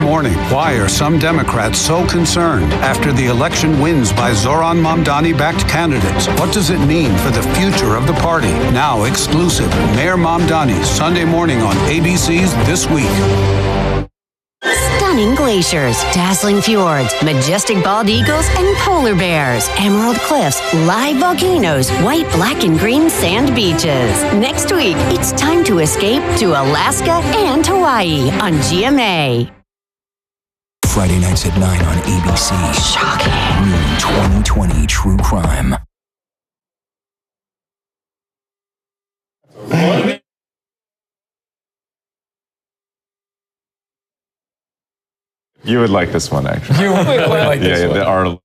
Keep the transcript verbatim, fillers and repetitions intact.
Morning. Why are some Democrats so concerned after the election wins by Zoran Mamdani-backed candidates? What does it mean for the future of the party? Now exclusive, Mayor Mamdani, Sunday morning on A B C's This Week. Stunning glaciers, dazzling fjords, majestic bald eagles, and polar bears, emerald cliffs, live volcanoes, white, black, and green sand beaches. Next week, it's time to escape to Alaska and Hawaii on G M A. Friday nights at nine on A B C. Shocking. New twenty twenty True Crime. You would like this one, actually. You would like yeah, this yeah, one. the, our